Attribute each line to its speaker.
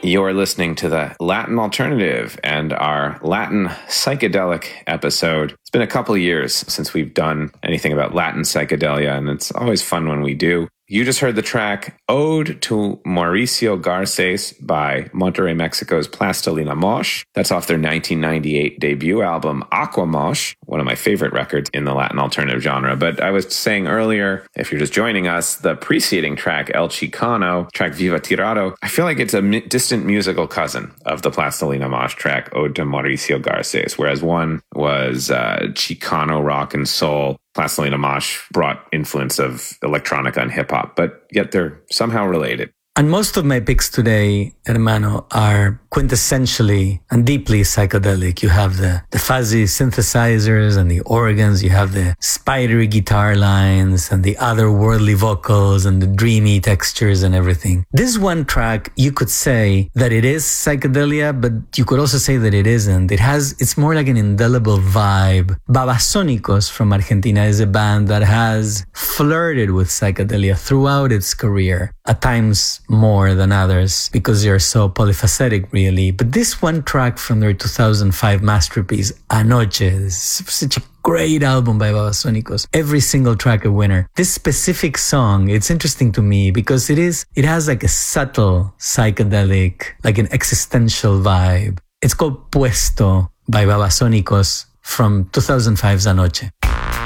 Speaker 1: You're listening to the Latin Alternative and our Latin psychedelic episode. It's been a couple of years since we've done anything about Latin psychedelia, and it's always fun when we do. You just heard the track Ode to Mauricio Garces by Monterrey, Mexico's Plastilina Mosh. That's off their 1998 debut album Aquamosh, one of my favorite records in the Latin alternative genre. But I was saying earlier, if you're just joining us, the preceding track, El Chicano, track Viva Tirado, I feel like it's a distant musical cousin of the Plastilina Mosh track Ode to Mauricio Garces, whereas one was Chicano rock and soul. Plastilina Mosh brought influence of electronica and hip-hop, but yet they're somehow related.
Speaker 2: And most of my picks today, hermano, are quintessentially and deeply psychedelic. You have the fuzzy synthesizers and the organs. You have the spidery guitar lines and the otherworldly vocals and the dreamy textures and everything. This one track, you could say that it is psychedelia, but you could also say that it isn't. It's more like an indelible vibe. Babasónicos from Argentina is a band that has flirted with psychedelia throughout its career, at times more than others because they are so polyphacetic, really. But this one track from their 2005 masterpiece, Anoche, is such a great album by Babasónicos. Every single track a winner. This specific song, it's interesting to me because it has like a subtle psychedelic, like an existential vibe. It's called Puesto by Babasónicos from 2005's Anoche.